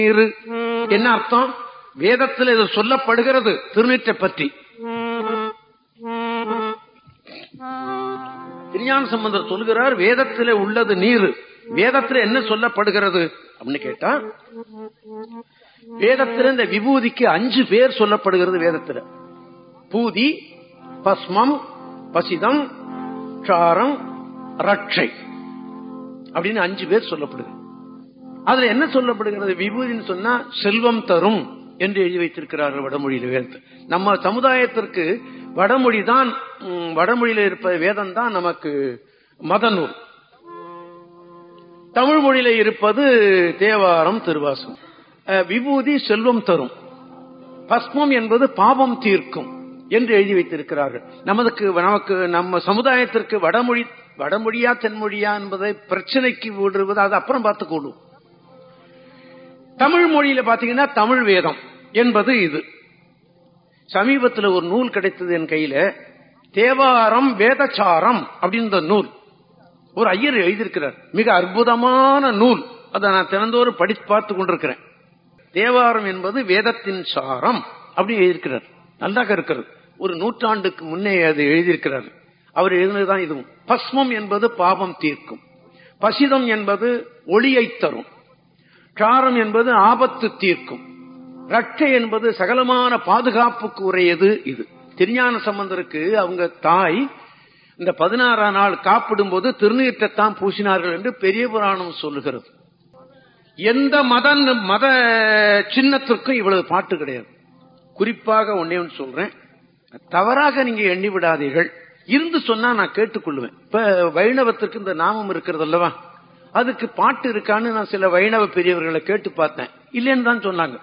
என்ன அர்த்தம்? வேதத்தில் இது சொல்லப்படுகிறது திருநீற்றை பற்றி. திருஞான சம்பந்தர் சொல்கிறார், வேதத்தில் உள்ளது நீர். வேதத்தில் என்ன சொல்லப்படுகிறது அப்படின்னு கேட்டா, வேதத்தில் இந்த விபூதிக்கு 5 பேர் சொல்லப்படுகிறது. வேதத்தில் பூதி, பஸ்மம், பசிதம், சாரம், ரட்சை அப்படின்னு 5 பேர் சொல்லப்படுகிறது. அதுல என்ன சொல்லப்படுகிறது? விபூதின்னு சொன்னா செல்வம் தரும் என்று எழுதி வைத்திருக்கிறார்கள் வடமொழியில. வேதத்தை நம்ம சமுதாயத்திற்கு வடமொழிதான், வடமொழியில இருப்ப வேதம் தான் நமக்கு மத நூல். தமிழ் மொழியில இருப்பது தேவாரம், திருவாசகம். விபூதி செல்வம் தரும், பஸ்மம் என்பது பாவம் தீர்க்கும் என்று எழுதி வைத்திருக்கிறார்கள். நமக்கு நம்ம சமுதாயத்திற்கு வடமொழியா தென்மொழியா என்பதை பிரச்சனைக்கு விடுவது அது அப்புறம் பார்த்துக்கொள்ளும். தமிழ் மொழியில பாத்தீங்கன்னா தமிழ் வேதம் என்பது இது. சமீபத்தில் ஒரு நூல் கிடைத்தது என் கையில, தேவாரம் வேதசாரம் அப்படின்ற நூல். ஒரு ஐயர் எழுதியிருக்கிறார், மிக அற்புதமான நூல். அதை நான் தினந்தோறும் படித்து பார்த்து கொண்டிருக்கிறேன். தேவாரம் என்பது வேதத்தின் சாரம் அப்படின்னு எழுதியிருக்கிறார். நல்லாக இருக்கிறது. ஒரு நூற்றாண்டுக்கு முன்னே அது எழுதியிருக்கிறார். அவர் எழுதினதுதான் இதுவும். பஸ்மம் என்பது பாவம் தீர்க்கும், பசிதம் என்பது ஒளியை தரும், சாரம் என்பது ஆபத்து தீர்க்கும், ரட்சை என்பது சகலமான பாதுகாப்புக்கு உரியது. இது திருஞான சம்பந்தருக்கு அவங்க தாய் இந்த 16ஆம் நாள் காப்பிடும் போது திருநீற்றைத்தான் பூசினார்கள் என்று பெரிய புராணம் சொல்லுகிறது. எந்த மத சின்னத்திற்கும் இவ்வளவு பாட்டு கிடையாது. குறிப்பாக ஒன்னே ஒன்று சொல்றேன், தவறாக நீங்க எண்ணி விடாதீர்கள். இருந்து சொன்னா நான் கேட்டுக்கொள்ளுவேன். இப்ப வைணவத்திற்கு இந்த நாமம் இருக்கிறது அல்லவா, அதுக்கு பாட்டு இருக்கான்னு நான் சில வைணவ பெரியவர்களை கேட்டு பார்த்தேன். இல்லைன்னு தான் சொன்னாங்க.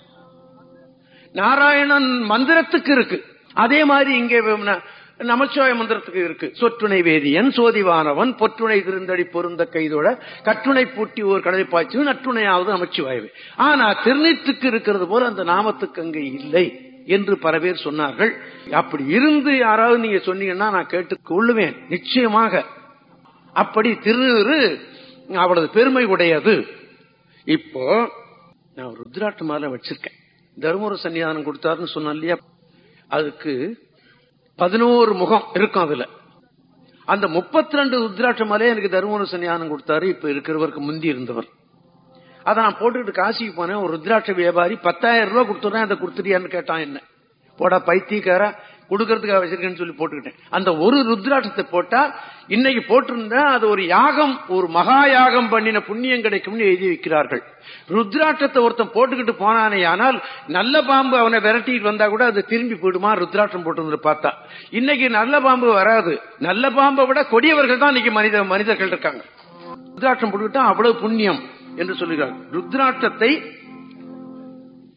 நாராயணன் மந்திரத்துக்கு இருக்கு, அதே மாதிரி இங்கே நமச்சிவாய மந்திரத்துக்கு இருக்கு. சொற்றுணை வேதியன் சோதிவானவன் பொற்றுணை திருந்தடி பொருந்த கைதோட கற்றுணை பூட்டி ஒரு கடலை பாய்ச்சி நற்றுணையாவது நமச்சிவாயவே. ஆனா திருநீற்றுக்கு இருக்கிறது போல அந்த நாமத்துக்கு அங்கே இல்லை என்று பல பேர் சொன்னார்கள். அப்படி இருந்து யாராவது நீங்க சொன்னீங்கன்னா நான் கேட்டுக்கொள்ளுவேன் நிச்சயமாக. அப்படி திருநீறு அவ்வளவு பெருமை உடையது. இப்போ நான் ருத்ராட்ச மாலை வச்சிருக்கேன். தருமபுர சன்னிதானம் கொடுத்தாருன்னு சொன்ன இல்லையா, அதுக்கு 11 முகம் இருக்கும். அதுல அந்த 32 ருத்ராட்ச மாலையை எனக்கு தருமபுர சன்னிதானம் கொடுத்தாரு. இப்ப இருக்கிறவருக்கு முந்தி இருந்தவர். அதை நான் போட்டுக்கிட்டு காசிக்கு போனேன். ஒரு ருத்ராட்ச வியாபாரி 10,000 ரூபாய் கொடுத்துறேன், அதை கொடுத்துட்டியான்னு கேட்டான். என்ன போடா பைத்தியக்கார, கொடுக்கறதுக்காக வச்சிருக்கேன்னு சொல்லி போட்டுக்கிட்டேன். அந்த ஒரு ருத்ராட்சத்தை போட்டா இன்னைக்கு போட்டிருந்தா அது ஒரு யாகம், ஒரு மகா யாகம் பண்ணின புண்ணியம் கிடைக்கும்னு எழுதி வைக்கிறார்கள். ருத்ராட்சத்தை ஒருத்தன் போட்டுக்கிட்டு போனானே, ஆனால் நல்ல பாம்பு அவனை விரட்டிட்டு வந்தா கூட அது திரும்பி போயிடுமா ருத்ராட்சம் போட்டு பார்த்தா. இன்னைக்கு நல்ல பாம்பு வராது. நல்ல பாம்பை விட கொடியவர்கள் தான் இன்னைக்கு மனிதர்கள் இருக்காங்க. ருத்ராட்சம் போட்டுக்கிட்டா அவ்வளவு புண்ணியம் என்று சொல்லுகிறார். ருத்ராட்சத்தை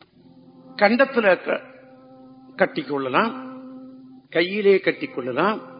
கண்டத்துல கட்டிக்கொள்ளலாம், கையிலே கட்டிக்கொள்ளலாம்,